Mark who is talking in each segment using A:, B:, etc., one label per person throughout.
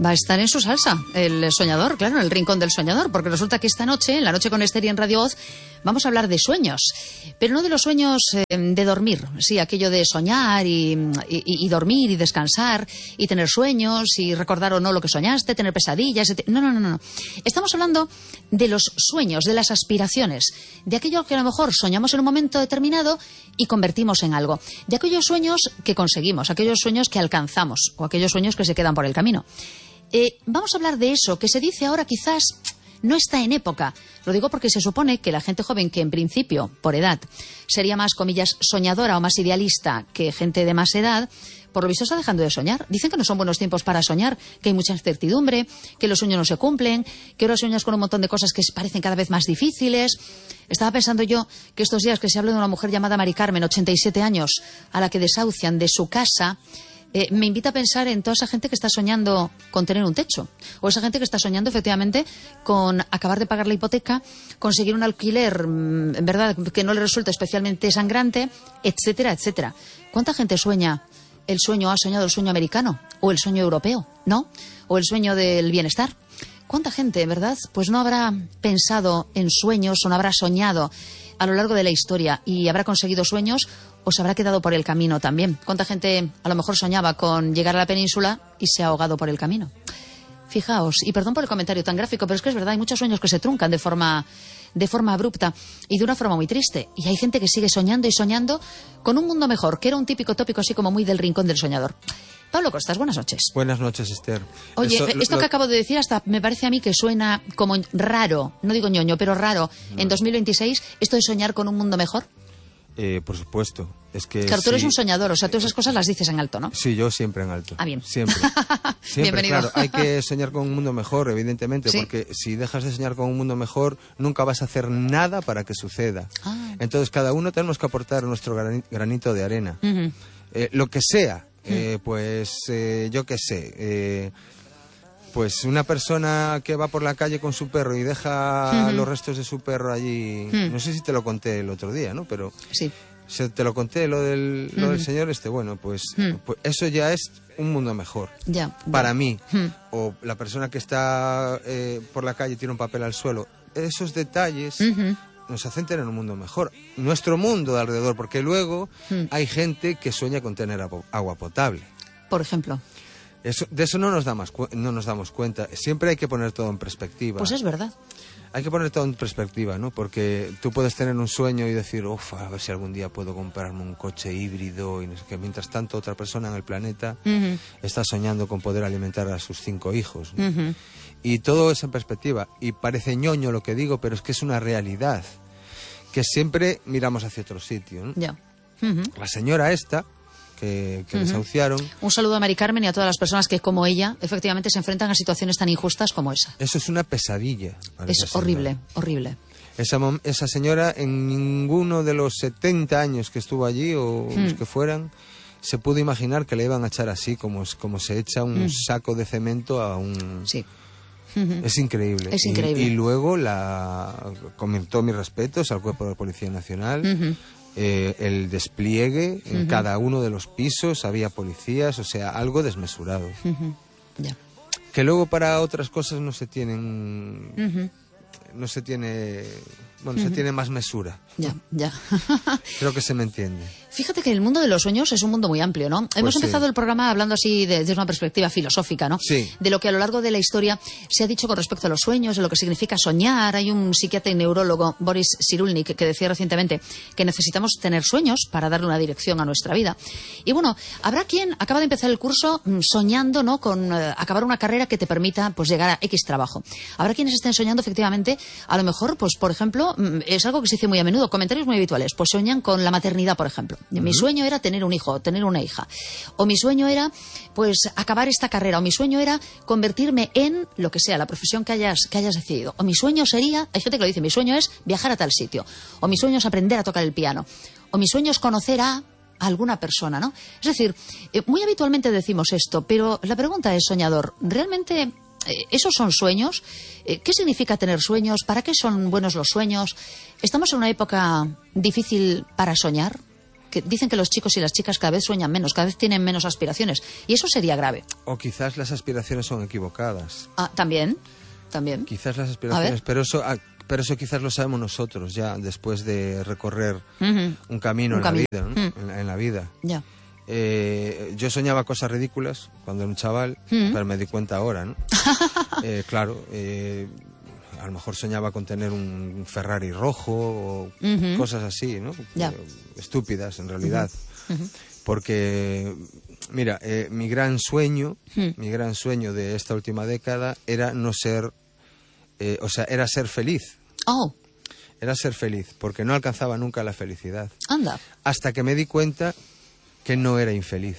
A: va a estar en su salsa, el soñador, claro, en el rincón del soñador, porque resulta que esta noche, en la noche con Esther y en Radio Oz, vamos a hablar de sueños, pero no de los sueños de dormir, sí, aquello de soñar y dormir y descansar y tener sueños y recordar o no lo que soñaste, tener pesadillas. No. Estamos hablando de los sueños, de las aspiraciones, de aquello que a lo mejor soñamos en un momento determinado y convertimos en algo, de aquellos sueños que conseguimos, aquellos sueños que alcanzamos o aquellos sueños que se quedan por el camino. Vamos a hablar de eso, que se dice ahora quizás no está en época. Lo digo porque se supone que la gente joven, que en principio, por edad, sería más, comillas, soñadora o más idealista que gente de más edad, por lo visto está dejando de soñar. Dicen que no son buenos tiempos para soñar, que hay mucha incertidumbre, que los sueños no se cumplen, que ahora sueñas con un montón de cosas que parecen cada vez más difíciles. Estaba pensando yo que estos días que se habla de una mujer llamada Mari Carmen, 87 años, a la que desahucian de su casa, me invita a pensar en toda esa gente que está soñando con tener un techo, o esa gente que está soñando efectivamente con acabar de pagar la hipoteca, conseguir un alquiler, en verdad, que no le resulte especialmente sangrante, etcétera, etcétera. ¿Cuánta gente sueña el sueño, ha soñado el sueño americano, o el sueño europeo, ¿no? O el sueño del bienestar? ¿Cuánta gente, verdad, pues no habrá pensado en sueños o no habrá soñado a lo largo de la historia y habrá conseguido sueños o se habrá quedado por el camino también? ¿Cuánta gente a lo mejor soñaba con llegar a la península y se ha ahogado por el camino? Fijaos, y perdón por el comentario tan gráfico, pero es que es verdad, hay muchos sueños que se truncan de forma abrupta y de una forma muy triste. Y hay gente que sigue soñando y soñando con un mundo mejor, que era un típico tópico así como muy del rincón del soñador. Pablo Costas, buenas noches.
B: Buenas noches, Esther.
A: Oye, esto que acabo de decir hasta me parece a mí que suena como raro, no digo ñoño, pero raro, en 2026, esto de soñar con un mundo mejor.
B: Por supuesto. Es que
A: claro, tú eres un soñador, o sea, tú esas cosas las dices en alto, ¿no?
B: Sí, yo siempre en alto.
A: Ah, bien.
B: Siempre.
A: Bienvenido.
B: Claro, hay que soñar con un mundo mejor, evidentemente,
A: ¿sí?
B: Porque si dejas de soñar con un mundo mejor, nunca vas a hacer nada para que suceda.
A: Ah.
B: Entonces, cada uno tenemos que aportar nuestro granito de arena.
A: Uh-huh.
B: Lo que sea, yo qué sé... Pues una persona que va por la calle con su perro y deja los restos de su perro allí... No sé si te lo conté el otro día, ¿no? Pero
A: sí.
B: Te lo conté, lo del señor bueno, pues eso ya es un mundo mejor.
A: Ya.
B: Para mí. O la persona que está por la calle y tira un papel al suelo. Esos detalles nos hacen tener un mundo mejor. Nuestro mundo de alrededor, porque luego hay gente que sueña con tener agua potable.
A: Por ejemplo.
B: De eso no nos damos cuenta. Siempre hay que poner todo en perspectiva.
A: Pues es verdad.
B: Hay que poner todo en perspectiva, ¿no? Porque tú puedes tener un sueño y decir, a ver si algún día puedo comprarme un coche híbrido, y no sé qué. Mientras tanto, otra persona en el planeta está soñando con poder alimentar a sus 5 hijos, ¿no? Y todo es en perspectiva. Y parece ñoño lo que digo, pero es que es una realidad. Que siempre miramos hacia otro sitio, ¿no?
A: Ya.
B: La señora esta... que desahuciaron.
A: Un saludo a Mari Carmen y a todas las personas que, como ella, efectivamente se enfrentan a situaciones tan injustas como esa.
B: Eso es una pesadilla.
A: Es horrible, horrible.
B: Esa señora, en ninguno de los 70 años que estuvo allí, o los que fueran, se pudo imaginar que le iban a echar así, como se echa un saco de cemento a un...
A: Sí.
B: Es increíble.
A: Es increíble.
B: Y luego comentó mis respetos al Cuerpo de Policía Nacional. El despliegue en cada uno de los pisos, había policías, o sea, algo desmesurado.
A: Ya.
B: Que luego para otras cosas no se tiene más mesura.
A: Ya.
B: Creo que se me entiende.
A: Fíjate que el mundo de los sueños es un mundo muy amplio, ¿no? Hemos empezado el programa hablando así desde una perspectiva filosófica, ¿no?
B: Sí.
A: De lo que a lo largo de la historia se ha dicho con respecto a los sueños, de lo que significa soñar. Hay un psiquiatra y neurólogo, Boris Cyrulnik, que decía recientemente que necesitamos tener sueños para darle una dirección a nuestra vida. Y bueno, habrá quien acaba de empezar el curso soñando, ¿no?, con acabar una carrera que te permita, pues, llegar a X trabajo. Habrá quienes estén soñando, efectivamente, a lo mejor, pues, por ejemplo, es algo que se dice muy a menudo, comentarios muy habituales, pues soñan con la maternidad, por ejemplo. Mi sueño era tener un hijo, tener una hija. O mi sueño era, pues, acabar esta carrera. O mi sueño era convertirme en lo que sea, la profesión que hayas decidido. O mi sueño sería, hay gente que lo dice, mi sueño es viajar a tal sitio. O mi sueño es aprender a tocar el piano. O mi sueño es conocer a alguna persona, ¿no? Es decir, muy habitualmente decimos esto, pero la pregunta es, soñador, ¿realmente esos son sueños? ¿Qué significa tener sueños? ¿Para qué son buenos los sueños? ¿Estamos en una época difícil para soñar? Que dicen que los chicos y las chicas cada vez sueñan menos, cada vez tienen menos aspiraciones. Y eso sería grave.
B: O quizás las aspiraciones son equivocadas.
A: También.
B: Quizás las aspiraciones, pero eso quizás lo sabemos nosotros ya después de recorrer un camino en la vida, ¿no? En la vida.
A: Ya.
B: Yo soñaba cosas ridículas cuando era un chaval, pero me di cuenta ahora, ¿no? Claro, a lo mejor soñaba con tener un Ferrari rojo o cosas así, ¿no? Estúpidas en realidad. Porque, mira, mi gran sueño de esta última década era no ser, era ser feliz.
A: Oh.
B: Era ser feliz, porque no alcanzaba nunca la felicidad.
A: Anda.
B: Hasta que me di cuenta que no era infeliz.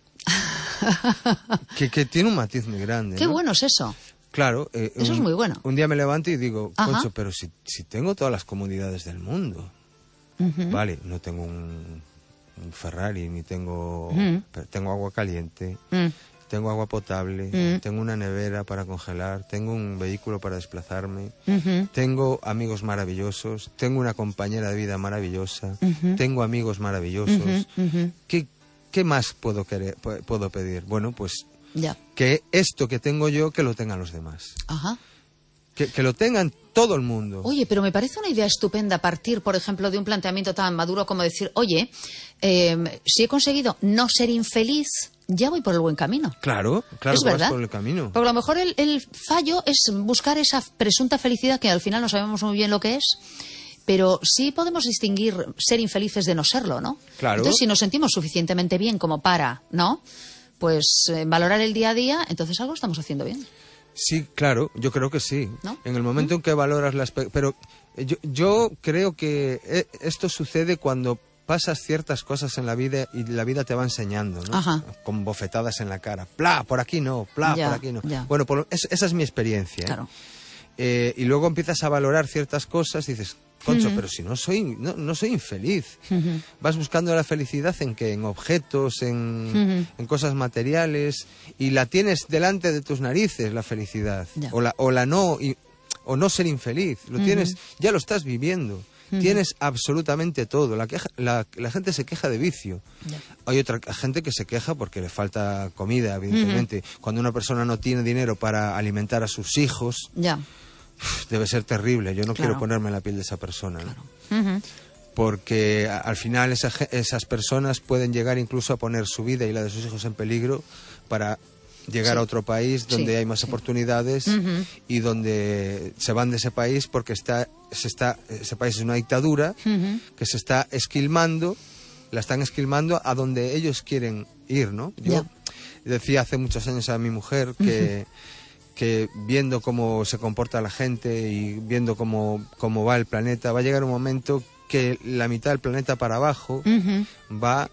B: que tiene un matiz muy grande.
A: Qué
B: ¿no?
A: bueno es eso.
B: Claro.
A: Eso es muy bueno.
B: Un día me levanto y digo, Concho, pero si tengo todas las comodidades del mundo. Vale, no tengo un Ferrari, ni tengo... Tengo agua caliente, tengo agua potable, tengo una nevera para congelar, tengo un vehículo para desplazarme, tengo amigos maravillosos, tengo una compañera de vida maravillosa, tengo amigos maravillosos. ¿Qué más puedo pedir? Bueno, pues que esto que tengo yo, que lo tengan los demás.
A: Ajá.
B: Que lo tengan todo el mundo.
A: Oye, pero me parece una idea estupenda partir, por ejemplo, de un planteamiento tan maduro como decir, oye, si he conseguido no ser infeliz, ya voy por el buen camino.
B: Claro,
A: ¿Es
B: que
A: verdad?
B: vas por el camino.
A: Porque a lo mejor el fallo es buscar esa presunta felicidad que al final no sabemos muy bien lo que es. Pero sí podemos distinguir ser infelices de no serlo, ¿no?
B: Claro.
A: Entonces, si nos sentimos suficientemente bien como para, ¿no? Pues valorar el día a día, entonces algo estamos haciendo bien.
B: Sí, claro, yo creo que sí.
A: ¿No?
B: En el momento en que valoras las... Pero yo creo que esto sucede cuando pasas ciertas cosas en la vida y la vida te va enseñando, ¿no?
A: Ajá.
B: Con bofetadas en la cara. ¡Pla! Por aquí no, ¡pla!
A: Ya,
B: Por aquí no.
A: ya.
B: Bueno, esa es mi experiencia.
A: Claro.
B: Y luego empiezas a valorar ciertas cosas y dices, Concho, pero si no soy infeliz. Vas buscando la felicidad en qué, en objetos, en cosas materiales, y la tienes delante de tus narices, la felicidad.
A: Ya.
B: O no ser infeliz. Lo tienes, ya lo estás viviendo. Tienes absolutamente todo. La gente se queja de vicio.
A: Ya.
B: Hay otra gente que se queja porque le falta comida, evidentemente. Cuando una persona no tiene dinero para alimentar a sus hijos,
A: Ya.
B: debe ser terrible. Yo no
A: Claro.
B: quiero ponerme en la piel de esa persona, ¿no?
A: Claro.
B: Porque al final esas personas pueden llegar incluso a poner su vida y la de sus hijos en peligro para llegar a otro país donde hay más oportunidades y donde se van de ese país porque ese país es una dictadura que se está esquilmando, la están esquilmando a donde ellos quieren ir, ¿no? Yo decía hace muchos años a mi mujer que viendo cómo se comporta la gente y viendo cómo va el planeta, va a llegar un momento que la mitad del planeta para abajo va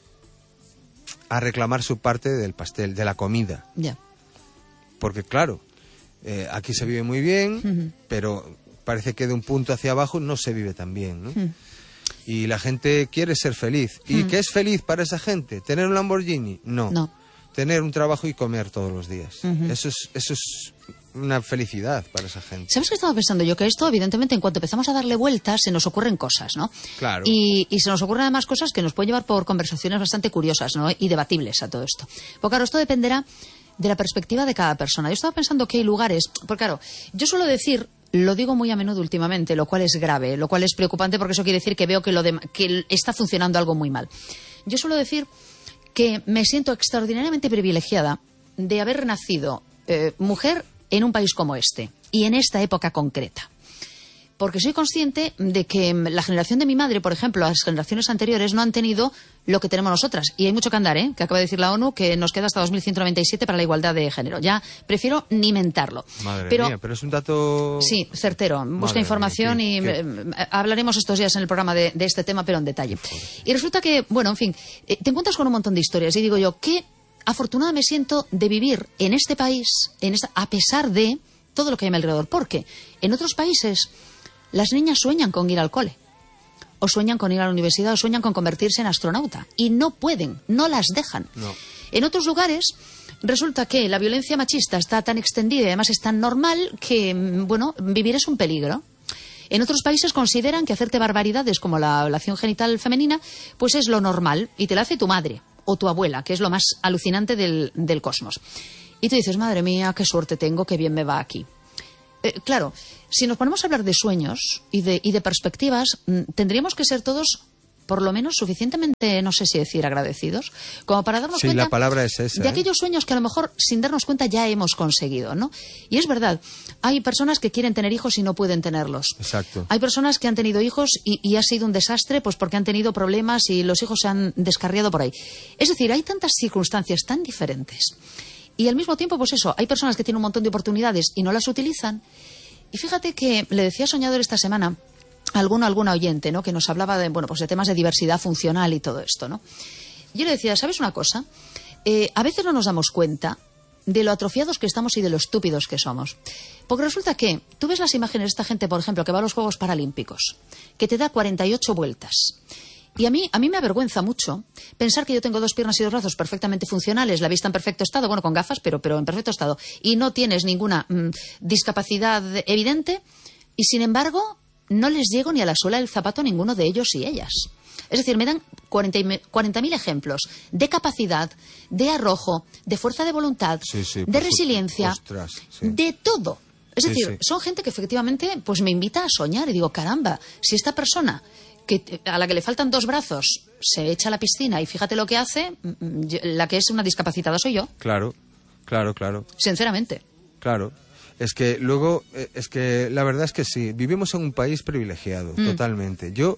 B: a reclamar su parte del pastel, de la comida.
A: Ya.
B: Porque claro, aquí se vive muy bien, pero parece que de un punto hacia abajo no se vive tan bien, ¿no? Y la gente quiere ser feliz. ¿Y qué es feliz para esa gente? ¿Tener un Lamborghini? No. Tener un trabajo y comer todos los días. Eso es una felicidad para esa gente.
A: ¿Sabes qué estaba pensando yo? Que esto, evidentemente, en cuanto empezamos a darle vueltas, se nos ocurren cosas, ¿no?
B: Claro.
A: Y se nos ocurren además cosas que nos pueden llevar por conversaciones bastante curiosas, ¿no? Y debatibles a todo esto. Porque claro, esto dependerá de la perspectiva de cada persona. Yo estaba pensando que hay lugares... Porque claro, yo suelo decir... Lo digo muy a menudo últimamente, lo cual es grave, lo cual es preocupante porque eso quiere decir que veo que está funcionando algo muy mal. Yo suelo decir que me siento extraordinariamente privilegiada de haber nacido mujer en un país como este y en esta época concreta. Porque soy consciente de que la generación de mi madre, por ejemplo, las generaciones anteriores no han tenido lo que tenemos nosotras. Y hay mucho que andar, ¿eh? Que acaba de decir la ONU que nos queda hasta 2197 para la igualdad de género. Ya prefiero ni mentarlo.
B: Madre mía, pero es un dato...
A: Sí, certero. Busca información
B: mía,
A: y hablaremos estos días en el programa de este tema, pero en detalle. Y resulta que, bueno, en fin, te encuentras con un montón de historias y digo yo, qué afortunada me siento de vivir en este país, a pesar de todo lo que hay a mi alrededor. Porque en otros países... Las niñas sueñan con ir al cole, o sueñan con ir a la universidad, o sueñan con convertirse en astronauta. Y no pueden, no las dejan.
B: No.
A: En otros lugares resulta que la violencia machista está tan extendida y además es tan normal que, bueno, vivir es un peligro. En otros países consideran que hacerte barbaridades como la ablación genital femenina pues es lo normal y te la hace tu madre o tu abuela, que es lo más alucinante del cosmos. Y tú dices, madre mía, qué suerte tengo, qué bien me va aquí. Claro, si nos ponemos a hablar de sueños y de perspectivas, tendríamos que ser todos, por lo menos, suficientemente, no sé si decir agradecidos, como para darnos cuenta
B: la palabra es esa,
A: de aquellos sueños que a lo mejor, sin darnos cuenta, ya hemos conseguido, ¿no? Y es verdad, hay personas que quieren tener hijos y no pueden tenerlos.
B: Exacto.
A: Hay personas que han tenido hijos y ha sido un desastre pues porque han tenido problemas y los hijos se han descarriado por ahí. Es decir, hay tantas circunstancias tan diferentes. Y al mismo tiempo, pues eso, hay personas que tienen un montón de oportunidades y no las utilizan. Y fíjate que le decía Soñador esta semana a alguna oyente, ¿no? Que nos hablaba de, bueno, pues de temas de diversidad funcional y todo esto, ¿no? Yo le decía, ¿sabes una cosa? A veces no nos damos cuenta de lo atrofiados que estamos y de lo estúpidos que somos. Porque resulta que tú ves las imágenes de esta gente, por ejemplo, que va a los Juegos Paralímpicos, que te da 48 vueltas. Y a mí me avergüenza mucho pensar que yo tengo 2 piernas y 2 brazos perfectamente funcionales, la vista en perfecto estado, bueno, con gafas, pero en perfecto estado, y no tienes ninguna discapacidad evidente, y sin embargo no les llego ni a la suela del zapato a ninguno de ellos y ellas. Es decir, me dan 40.000 ejemplos de capacidad, de arrojo, de fuerza de voluntad, de resiliencia, de todo. Es decir, son gente que efectivamente pues me invita a soñar y digo, caramba, si esta persona a la que le faltan 2 brazos se echa a la piscina y fíjate lo que hace, la que es una discapacitada soy yo.
B: Claro.
A: Sinceramente.
B: Claro. Es que luego, la verdad es que sí, vivimos en un país privilegiado, totalmente. Yo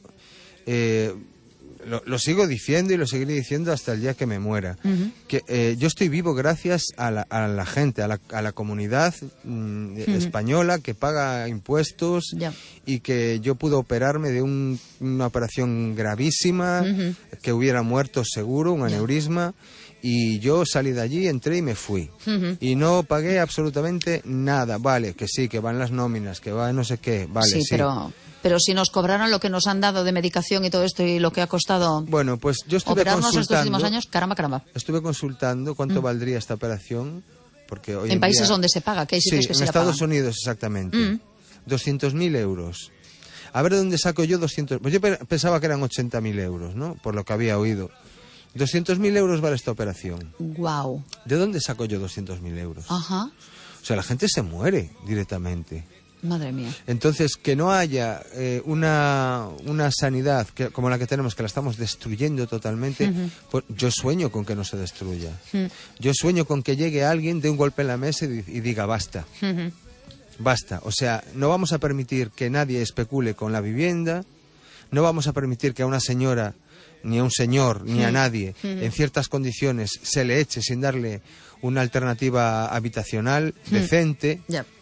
B: lo sigo diciendo y lo seguiré diciendo hasta el día que me muera. Que yo estoy vivo gracias a la gente, a la comunidad española que paga impuestos y que yo pude operarme de una operación gravísima, que hubiera muerto seguro, un aneurisma. Y yo salí de allí, entré y me fui. Y no pagué absolutamente nada. Vale, que sí, que van las nóminas, que va no sé qué. Vale, sí.
A: Pero si nos cobraran lo que nos han dado de medicación y todo esto y lo que ha costado
B: bueno, pues yo estuve
A: operarnos estos últimos años, caramba.
B: Estuve consultando cuánto valdría esta operación. Porque hoy
A: en países donde se paga, que hay sitios que se la pagan.
B: En Estados Unidos, exactamente. 200.000 euros. A ver de dónde saco yo 200. Pues yo pensaba que eran 80.000 euros, ¿no? Por lo que había oído. 200.000 euros vale esta operación.
A: Guau.
B: ¿De dónde saco yo 200.000 euros?
A: Ajá.
B: O sea, la gente se muere directamente.
A: Madre mía.
B: Entonces, que no haya una sanidad como la que tenemos, que la estamos destruyendo totalmente, pues yo sueño con que no se destruya. Yo sueño con que llegue alguien, dé un golpe en la mesa y diga basta. Basta. O sea, no vamos a permitir que nadie especule con la vivienda, no vamos a permitir que a una señora, ni a un señor, ni a nadie, en ciertas condiciones, se le eche sin darle una alternativa habitacional decente,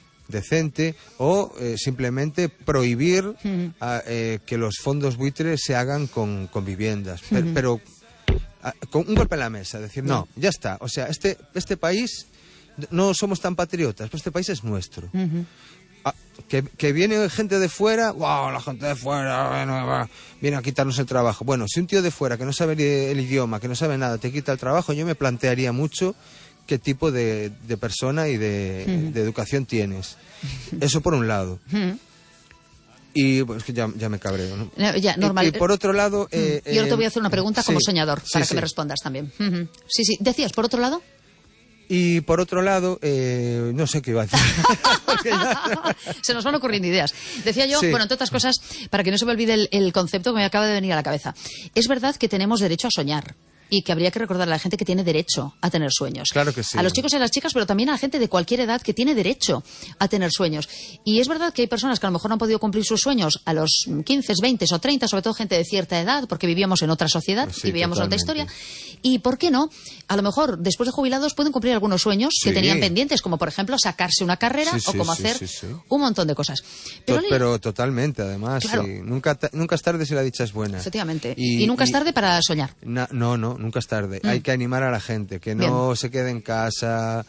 B: o simplemente prohibir que los fondos buitres se hagan con viviendas. Pero con un golpe en la mesa, decir, no, ya está. O sea, este país, no somos tan patriotas, pero este país es nuestro. Que viene gente de fuera, wow, la gente de fuera bueno, viene a quitarnos el trabajo. Bueno, si un tío de fuera que no sabe el idioma, que no sabe nada, te quita el trabajo, yo me plantearía mucho qué tipo de persona y de educación tienes. Eso por un lado. Y pues que ya me cabreo, ¿no?
A: Ya, normal.
B: Y por otro lado...
A: y ahora te voy a hacer una pregunta como soñador, para que me respondas también. Sí, decías, ¿por otro lado?
B: Y por otro lado, no sé qué iba a decir.
A: Se nos van ocurriendo ideas. Decía yo, bueno, entre otras cosas, para que no se me olvide el concepto que me acaba de venir a la cabeza. Es verdad que tenemos derecho a soñar. Y que habría que recordar a la gente que tiene derecho a tener sueños.
B: Claro que sí.
A: A los chicos y a las chicas, pero también a la gente de cualquier edad que tiene derecho a tener sueños. Y es verdad que hay personas que a lo mejor no han podido cumplir sus sueños a los 15, 20 o 30, sobre todo gente de cierta edad, porque vivíamos en otra sociedad y vivíamos en otra historia. Y ¿por qué no? A lo mejor, después de jubilados, pueden cumplir algunos sueños que tenían pendientes, como por ejemplo sacarse una carrera o como hacer un montón de cosas.
B: Pero totalmente, además. Claro. Nunca es tarde si la dicha es buena.
A: Efectivamente. Y nunca es tarde para soñar.
B: No, nunca es tarde. Hay que animar a la gente, que no se quede en casa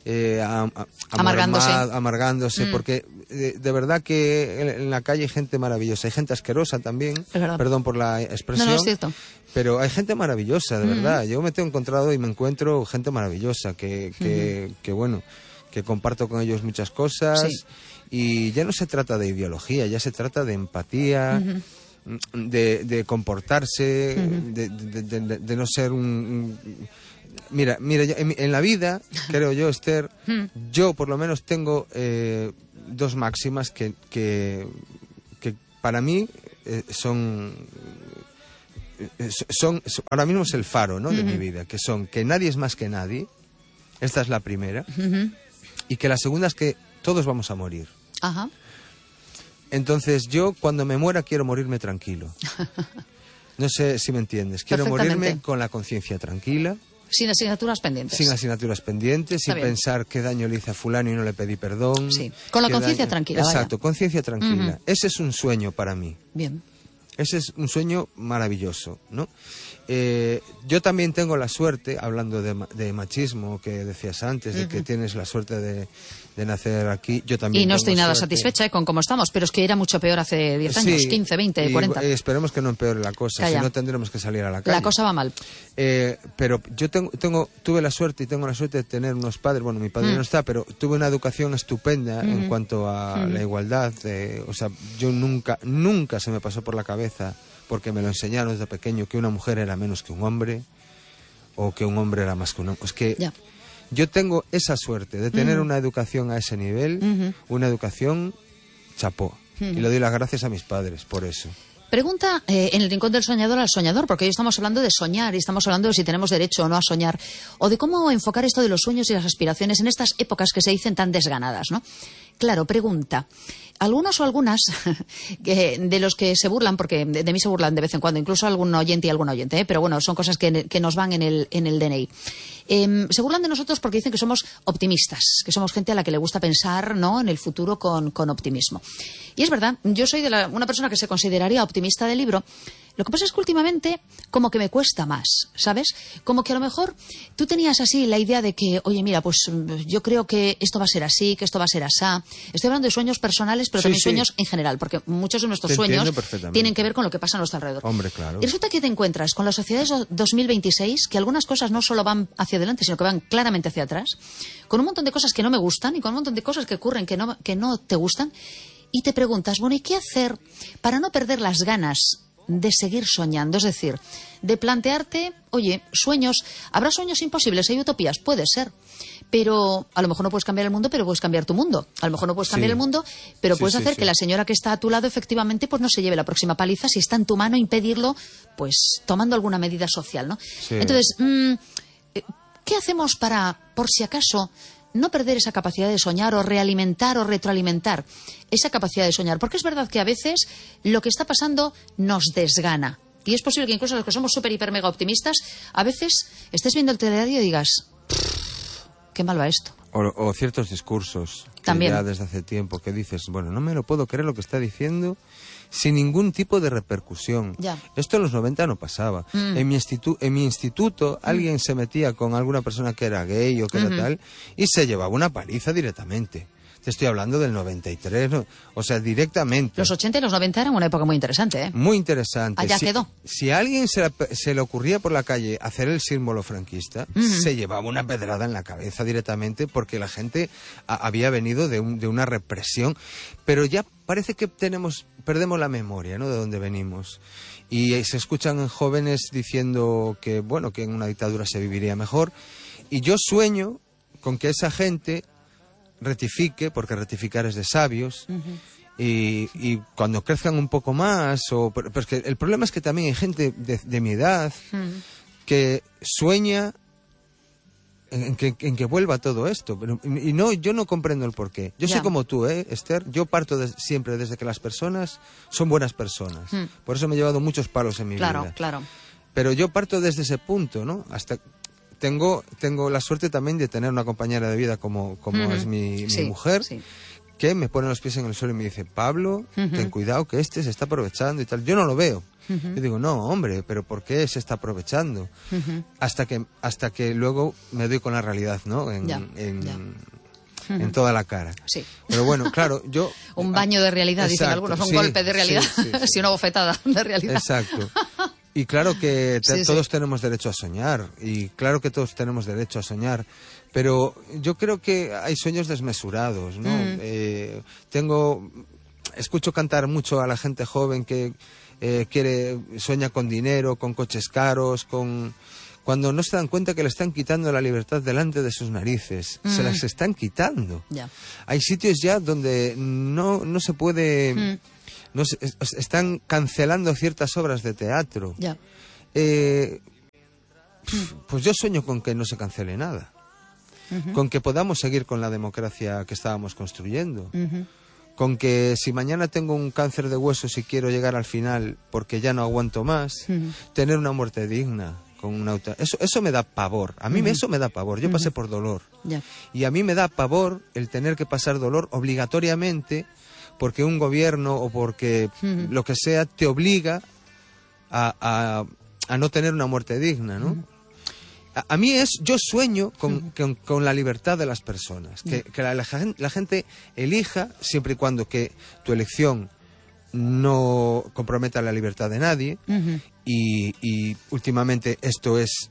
B: amargándose, porque de verdad que en la calle hay gente maravillosa, hay gente asquerosa también, perdón por la expresión,
A: no, es cierto.
B: Pero hay gente maravillosa, de verdad. Yo me he encontrado y me encuentro gente maravillosa que que comparto con ellos muchas cosas,
A: Sí.
B: y ya no se trata de ideología, ya se trata de empatía, de comportarse, de no ser un... Mira, en la vida, creo yo, Esther, yo por lo menos tengo dos máximas que para mí son ahora mismo es el faro, ¿no?, de mi vida, que son que nadie es más que nadie, esta es la primera, y que la segunda es que todos vamos a morir.
A: Ajá.
B: Entonces yo cuando me muera quiero morirme tranquilo. No sé si me entiendes. Quiero morirme con la conciencia tranquila.
A: Sin asignaturas pendientes.
B: Sin asignaturas pendientes, sin pensar qué daño le hice a fulano y no le pedí perdón.
A: Sí, con la conciencia tranquila.
B: Exacto, conciencia tranquila. Ese es un sueño para mí.
A: Bien.
B: Ese es un sueño maravilloso, ¿no? Yo también tengo la suerte, hablando de machismo que decías antes, de que tienes la suerte de nacer aquí. Yo también
A: y no
B: tengo
A: estoy nada
B: suerte.
A: satisfecha con cómo estamos, pero es que era mucho peor hace 10 años, 15, 20, 40.
B: Y esperemos que no empeore la cosa, si no tendremos que salir a la calle.
A: La cosa va mal.
B: Pero yo tuve la suerte y tengo la suerte de tener unos padres, bueno, mi padre no está, pero tuve una educación estupenda en cuanto a la igualdad. O sea, yo nunca se me pasó por la cabeza, porque me lo enseñaron desde pequeño, que una mujer era menos que un hombre o que un hombre era más que un hombre. Es que yo tengo esa suerte de tener una educación a ese nivel, una educación chapó. Y le doy las gracias a mis padres por eso.
A: Pregunta en el Rincón del Soñador al soñador, porque hoy estamos hablando de soñar y estamos hablando de si tenemos derecho o no a soñar, o de cómo enfocar esto de los sueños y las aspiraciones en estas épocas que se dicen tan desganadas, ¿no? Claro, pregunta. Algunos o algunas de los que se burlan, porque de mí se burlan de vez en cuando, incluso algún oyente y alguna oyente, pero bueno, son cosas que nos van en el DNI. Se burlan de nosotros porque dicen que somos optimistas, que somos gente a la que le gusta pensar, ¿no?, en el futuro con optimismo. Y es verdad, yo soy una persona que se consideraría optimista del libro. Lo que pasa es que últimamente como que me cuesta más, ¿sabes? Como que a lo mejor tú tenías así la idea de que, oye, mira, pues yo creo que esto va a ser así, que esto va a ser asá. Estoy hablando de sueños personales, pero también sueños en general, porque muchos de nuestros sueños tienen que ver con lo que pasa a nuestro alrededor.
B: Hombre, claro.
A: Y resulta que te encuentras con las sociedades 2026, que algunas cosas no solo van hacia adelante, sino que van claramente hacia atrás, con un montón de cosas que no me gustan y con un montón de cosas que ocurren que no te gustan, y te preguntas, bueno, ¿y qué hacer para no perder las ganas de seguir soñando? Es decir, de plantearte, oye, sueños, ¿habrá sueños imposibles? ¿Hay utopías? Puede ser. Pero a lo mejor no puedes cambiar el mundo, pero puedes cambiar tu mundo. A lo mejor no puedes cambiar el mundo, pero puedes hacer que la señora que está a tu lado efectivamente pues no se lleve la próxima paliza, si está en tu mano impedirlo, pues tomando alguna medida social, ¿no? Sí. Entonces, ¿qué hacemos para, por si acaso, no perder esa capacidad de soñar o realimentar o retroalimentar esa capacidad de soñar? Porque es verdad que a veces lo que está pasando nos desgana. Y es posible que incluso los que somos súper, hiper, mega optimistas, a veces estés viendo el telediario y digas, qué mal va esto.
B: O ciertos discursos también ya desde hace tiempo que dices, bueno, no me lo puedo creer lo que está diciendo, sin ningún tipo de repercusión. Esto en los 90 no pasaba. En mi instituto alguien se metía con alguna persona que era gay o que era tal y se llevaba una paliza directamente. Te estoy hablando del 93, ¿no? O sea, directamente.
A: Los 80 y los 90 eran una época muy interesante, ¿eh?
B: Muy interesante.
A: Allá quedó.
B: Si a alguien se le ocurría por la calle hacer el símbolo franquista, se llevaba una pedrada en la cabeza directamente porque la gente había venido de una represión. Pero ya parece que perdemos la memoria, ¿no?, de dónde venimos. Y se escuchan jóvenes diciendo que, bueno, que en una dictadura se viviría mejor. Y yo sueño con que esa gente rectifique, porque rectificar es de sabios, y cuando crezcan un poco más, pero es que el problema es que también hay gente de mi edad que sueña en que vuelva todo esto, y no, yo no comprendo el porqué. Yo soy como tú, Esther, yo parto siempre desde que las personas son buenas personas, por eso me he llevado muchos palos en mi vida. Claro. Pero yo parto desde ese punto, ¿no? Hasta tengo la suerte también de tener una compañera de vida como es mi mujer, que me pone los pies en el suelo y me dice, Pablo, ten cuidado que se está aprovechando y tal. Yo no lo veo. Yo digo, no, hombre, pero ¿por qué se está aprovechando? Hasta que luego me doy con la realidad, ¿no? En toda la cara. Sí. Pero bueno, claro, yo...
A: un baño de realidad, dicen algunos, un golpe de realidad, si una bofetada de realidad.
B: Exacto. Y claro que todos
A: sí.
B: tenemos derecho a soñar, y claro que todos tenemos derecho a soñar, pero yo creo que hay sueños desmesurados, ¿no? Escucho cantar mucho a la gente joven que sueña con dinero, con coches caros, cuando no se dan cuenta que le están quitando la libertad delante de sus narices. Se las están quitando.
A: Ya.
B: Hay sitios ya donde no se puede... están cancelando ciertas obras de teatro.
A: Ya.
B: Pues yo sueño con que no se cancele nada. Con que podamos seguir con la democracia que estábamos construyendo. Con que si mañana tengo un cáncer de huesos y quiero llegar al final porque ya no aguanto más, tener una muerte digna. Eso me da pavor. A mí eso me da pavor. Yo pasé por dolor.
A: Ya.
B: Y a mí me da pavor el tener que pasar dolor obligatoriamente porque un gobierno o porque lo que sea te obliga a no tener una muerte digna, ¿no? A mí yo sueño con la libertad de las personas, que la gente elija siempre y cuando que tu elección no comprometa la libertad de nadie. Y últimamente esto es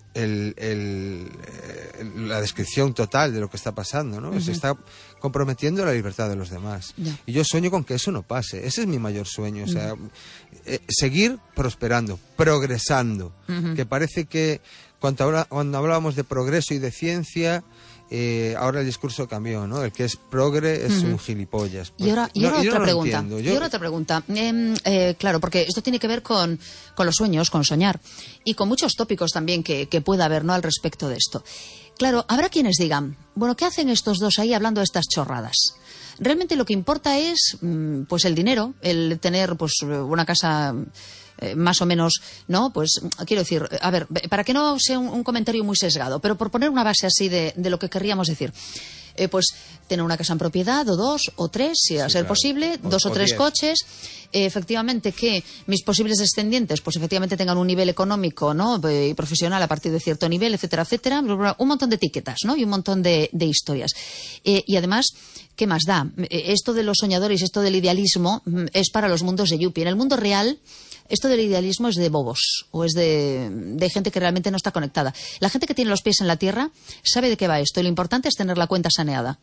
B: la descripción total de lo que está pasando, ¿no? Se está comprometiendo la libertad de los demás. Y yo sueño con que eso no pase. Ese es mi mayor sueño. O sea, seguir prosperando, progresando. Que parece que cuando hablábamos de progreso y de ciencia, ahora el discurso cambió, ¿no? El que es progre es un gilipollas.
A: Y ahora otra pregunta. Claro, porque esto tiene que ver con los sueños, con soñar, y con muchos tópicos también que pueda haber, ¿no?, al respecto de esto. Claro, habrá quienes digan, bueno, ¿qué hacen estos dos ahí hablando de estas chorradas? Realmente lo que importa es, pues, el dinero, el tener, pues, una casa... más o menos, ¿no? Pues quiero decir, a ver, para que no sea un comentario muy sesgado, pero por poner una base así de lo que querríamos decir, pues tener una casa en propiedad, o 2 o 3, si a ser posible, 2 o 3
B: 10.
A: coches, efectivamente que mis posibles descendientes, pues efectivamente tengan un nivel económico, ¿no?, y profesional a partir de cierto nivel, etcétera, etcétera, un montón de etiquetas, ¿no?, y un montón de historias. Y además, ¿qué más da? Esto de los soñadores, esto del idealismo, es para los mundos de Yuppie. En el mundo real, esto del idealismo es de bobos, o es de gente que realmente no está conectada. La gente que tiene los pies en la tierra sabe de qué va esto, y lo importante es tener la cuenta saneada.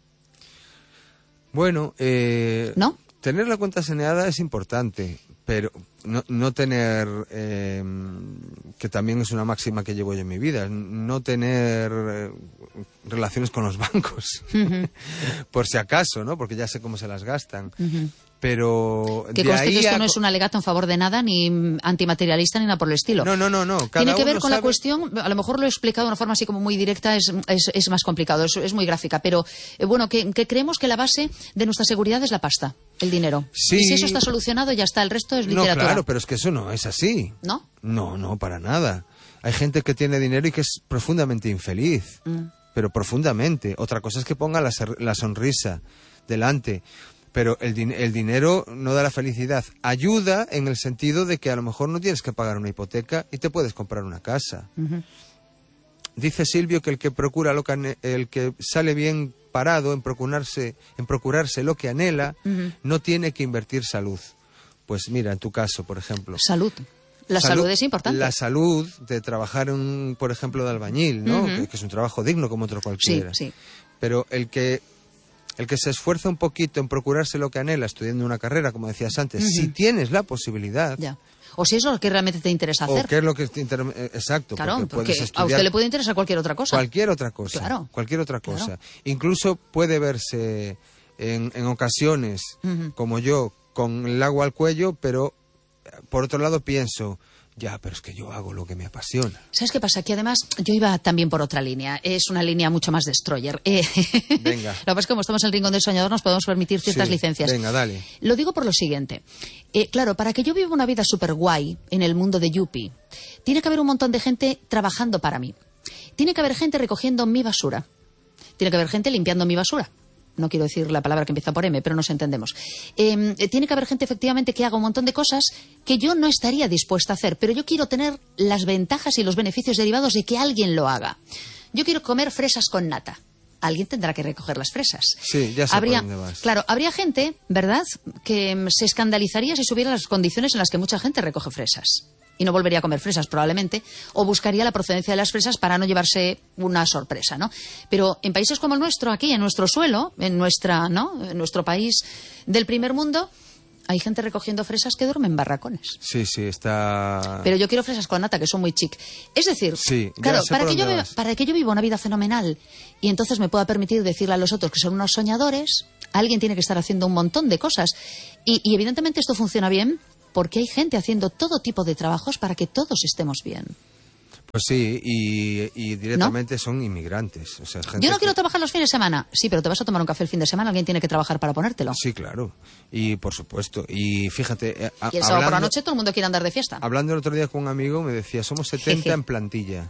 B: Bueno,
A: ¿no?
B: Tener la cuenta saneada es importante, pero no tener, que también es una máxima que llevo yo en mi vida, no tener relaciones con los bancos, por si acaso, ¿no? Porque ya sé cómo se las gastan. Pero
A: que conste que esto no es un alegato en favor de nada, ni antimaterialista, ni nada por el estilo.
B: No.
A: Tiene que ver con la cuestión, a lo mejor lo he explicado de una forma así como muy directa, es más complicado, es muy gráfica, pero bueno, que creemos que la base de nuestra seguridad es la pasta, el dinero.
B: Sí.
A: Y si eso está solucionado, ya está, el resto es literatura.
B: No, claro, pero es que eso no es así.
A: ¿No?
B: No, para nada. Hay gente que tiene dinero y que es profundamente infeliz, pero profundamente. Otra cosa es que ponga la sonrisa delante. Pero el dinero no da la felicidad. Ayuda en el sentido de que a lo mejor no tienes que pagar una hipoteca y te puedes comprar una casa. Dice Silvio que el que sale bien parado en procurarse lo que anhela, no tiene que invertir salud. Pues mira, en tu caso, por ejemplo.
A: Salud es importante.
B: La salud de trabajar, por ejemplo, de albañil, ¿no? Que es un trabajo digno como otro cualquiera.
A: Sí.
B: Pero el que se esfuerza un poquito en procurarse lo que anhela estudiando una carrera, como decías antes, si tienes la posibilidad...
A: Ya. O si es lo que realmente te interesa hacer.
B: O qué es lo que te interesa... Exacto.
A: Claro, porque
B: puedes estudiar
A: a usted le puede interesar cualquier otra cosa.
B: Cualquier otra cosa.
A: Claro.
B: Cualquier otra cosa.
A: Claro.
B: Incluso puede verse en ocasiones, como yo, con el agua al cuello, pero por otro lado pienso... Ya, pero es que yo hago lo que me apasiona.
A: ¿Sabes qué pasa? Que además yo iba también por otra línea. Es una línea mucho más destroyer.
B: Venga.
A: Lo que pasa es que como estamos en el rincón del soñador nos podemos permitir ciertas licencias.
B: Venga, dale.
A: Lo digo por lo siguiente. Claro, para que yo viva una vida súper guay en el mundo de Yuppie, tiene que haber un montón de gente trabajando para mí. Tiene que haber gente recogiendo mi basura. Tiene que haber gente limpiando mi basura. No quiero decir la palabra que empieza por M, pero nos entendemos. Tiene que haber gente, efectivamente, que haga un montón de cosas que yo no estaría dispuesta a hacer, pero yo quiero tener las ventajas y los beneficios derivados de que alguien lo haga. Yo quiero comer fresas con nata. Alguien tendrá que recoger las fresas.
B: Sí, ya sé por dónde vas.
A: Claro, habría gente, ¿verdad?, que se escandalizaría si subiera las condiciones en las que mucha gente recoge fresas. y no volvería a comer fresas probablemente, o buscaría la procedencia de las fresas para no llevarse una sorpresa, ¿no? Pero en países como el nuestro, aquí, en nuestro suelo, en nuestro país del primer mundo, hay gente recogiendo fresas que duermen en barracones.
B: Sí, está...
A: Pero yo quiero fresas con nata, que son muy chic. Es decir,
B: sí,
A: claro,
B: para
A: que yo viva una vida fenomenal y entonces me pueda permitir decirle a los otros que son unos soñadores, alguien tiene que estar haciendo un montón de cosas. Y evidentemente esto funciona bien porque hay gente haciendo todo tipo de trabajos para que todos estemos bien.
B: Pues sí, y directamente ¿no? Son inmigrantes. O sea, gente
A: yo no quiero trabajar los fines de semana. Sí, pero te vas a tomar un café el fin de semana, alguien tiene que trabajar para ponértelo.
B: Sí, claro. Y por supuesto. Y fíjate...
A: y el sábado por la noche todo el mundo quiere andar de fiesta.
B: Hablando el otro día con un amigo, me decía, somos 70 en plantilla.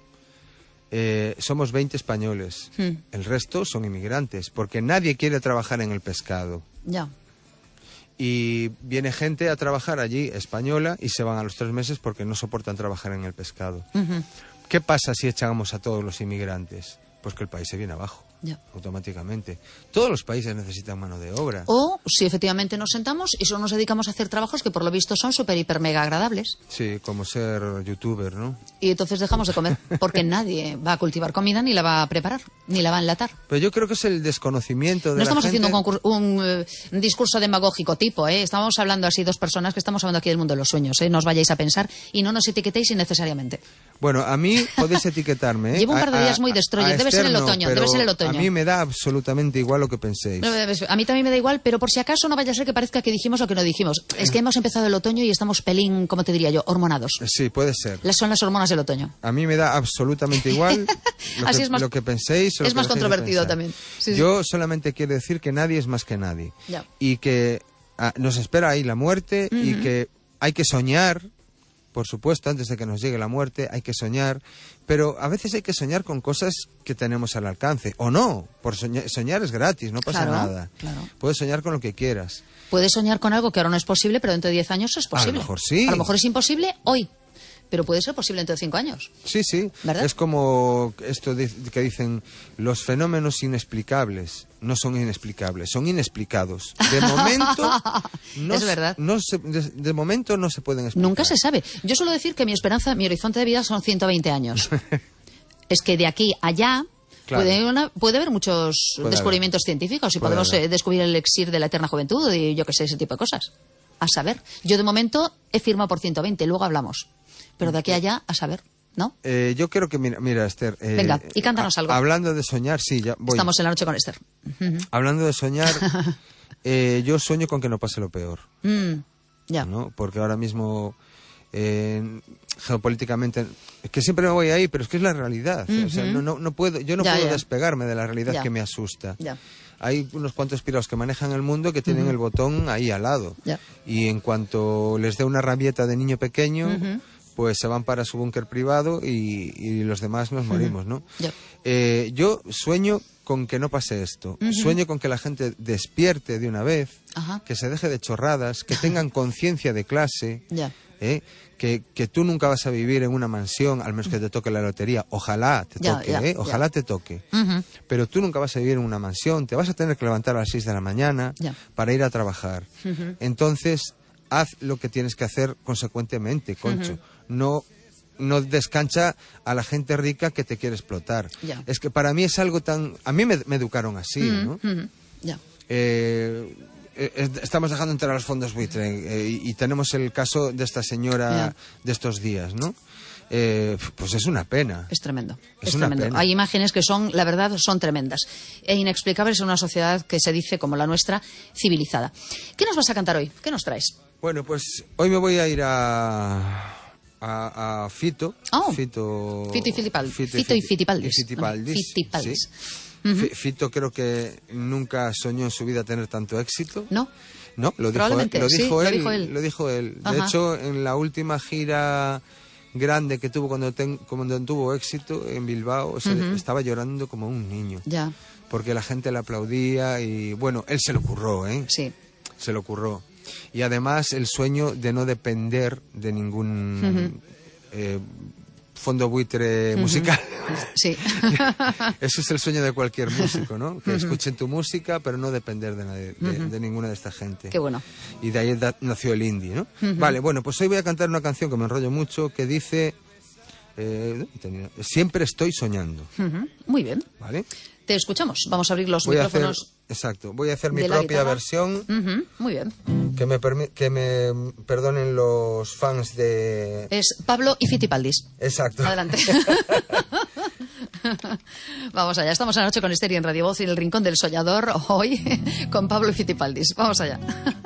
B: Somos 20 españoles. El resto son inmigrantes, porque nadie quiere trabajar en el pescado.
A: Ya.
B: Y viene gente a trabajar allí, española, y se van a los 3 meses porque no soportan trabajar en el pescado. ¿Qué pasa si echamos a todos los inmigrantes? Pues que el país se viene abajo, automáticamente. Todos los países necesitan mano de obra.
A: O si efectivamente nos sentamos y solo nos dedicamos a hacer trabajos que por lo visto son súper, hiper, mega agradables.
B: Sí, como ser youtuber, ¿no?
A: Y entonces dejamos de comer, porque nadie va a cultivar comida, ni la va a preparar, ni la va a enlatar.
B: Pero yo creo que es el desconocimiento de
A: no
B: la
A: estamos
B: gente.
A: haciendo un discurso demagógico tipo, ¿eh? Estamos hablando así dos personas que estamos hablando aquí del mundo de los sueños, ¿eh? No os vayáis a pensar y no nos etiquetéis innecesariamente.
B: Bueno, a mí podéis etiquetarme, ¿eh?
A: Llevo un par de días muy destroyer, debe ser el otoño, debe ser el otoño.
B: A mí me da absolutamente igual lo que penséis.
A: A mí también me da igual, pero por si acaso no vaya a ser que parezca que dijimos lo que no dijimos. Es que hemos empezado el otoño y estamos pelín, ¿cómo te diría yo? Hormonados.
B: Sí, puede ser.
A: Son las hormonas del otoño.
B: A mí me da absolutamente igual lo que penséis.
A: Es más controvertido también. Sí,
B: yo solamente quiero decir que nadie es más que nadie.
A: Ya.
B: Y que nos espera ahí la muerte y que hay que soñar. Por supuesto, antes de que nos llegue la muerte hay que soñar, pero a veces hay que soñar con cosas que tenemos al alcance, o no, por soñar es gratis, no pasa nada.
A: Claro.
B: Puedes soñar con lo que quieras.
A: Puedes soñar con algo que ahora no es posible, pero dentro de 10 años es posible.
B: A lo mejor sí.
A: A lo mejor es imposible hoy, pero puede ser posible dentro de 5 años.
B: Sí, sí.
A: ¿Verdad?
B: Es como esto que dicen, los fenómenos inexplicables no son inexplicables, son inexplicados. De momento,
A: es verdad.
B: De momento no se pueden explicar.
A: Nunca se sabe. Yo suelo decir que mi esperanza, mi horizonte de vida son 120 años. Es que de aquí a allá... Claro. Puede haber muchos descubrimientos científicos y podemos descubrir el elixir de la eterna juventud y yo qué sé, ese tipo de cosas. A saber. Yo de momento he firmado por 120, luego hablamos. Pero de aquí a allá, a saber, ¿no?
B: Yo creo que, mira Esther...
A: Venga, y cántanos algo.
B: Hablando de soñar, sí, ya voy.
A: Estamos en la noche con Esther.
B: Hablando de soñar, yo sueño con que no pase lo peor.
A: Ya.
B: ¿No? Porque ahora mismo... geopolíticamente, es que siempre me voy ahí, pero es que es la realidad. O sea, yo no puedo despegarme de la realidad que me asusta. Hay unos cuantos pirados que manejan el mundo que tienen el botón ahí al lado. Y en cuanto les dé una rabieta de niño pequeño, pues se van para su búnker privado y los demás nos morimos, ¿no? Yo sueño con que no pase esto. Sueño con que la gente despierte de una vez, que se deje de chorradas, que tengan conciencia de clase, que tú nunca vas a vivir en una mansión, al menos que te toque la lotería. Ojalá te toque, ojalá te toque. Pero tú nunca vas a vivir en una mansión, te vas a tener que levantar a las 6 de la mañana para ir a trabajar. Entonces, haz lo que tienes que hacer consecuentemente, Concho. No descancha a la gente rica que te quiere explotar. Es que para mí es algo tan... A mí me educaron así, ¿no? Estamos dejando entrar a los fondos buitre y tenemos el caso de esta señora de estos días, ¿no? Pues es una pena.
A: Es tremendo.
B: Es una
A: tremendo.
B: Pena.
A: Hay imágenes que son, la verdad, son tremendas e inexplicables en una sociedad que se dice, como la nuestra, civilizada. ¿Qué nos vas a cantar hoy? ¿Qué nos traes?
B: Bueno, pues hoy me voy a ir a Fito.
A: Fito y Fitipaldis. Fito y Fitipaldis.
B: Sí. Fito creo que nunca soñó en su vida tener tanto éxito.
A: No,
B: lo dijo él. De hecho, en la última gira grande que tuvo cuando tuvo éxito en Bilbao, estaba llorando como un niño. Porque la gente le aplaudía y bueno, él se lo curró,
A: Sí.
B: Se lo curró. Y además el sueño de no depender de ningún fondo buitre musical.
A: Sí.
B: Eso es el sueño de cualquier músico, ¿no? Que escuchen tu música, pero no depender de nadie, de ninguna de esta gente.
A: Qué bueno.
B: Y de ahí nació el indie, ¿no? Vale, bueno, pues hoy voy a cantar una canción que me enrollo mucho, que dice... siempre estoy soñando.
A: Muy bien.
B: ¿Vale?
A: Te escuchamos. Vamos a abrir los micrófonos.
B: Exacto. Voy a hacer mi propia versión.
A: Muy bien.
B: Que me perdonen los fans de...
A: Es Pablo y Fitipaldis.
B: Exacto.
A: Adelante. Vamos allá. Estamos anoche con Esther y en Radio Voz y en el Rincón del Soñador. Hoy con Pablo y Fitipaldis. Vamos allá.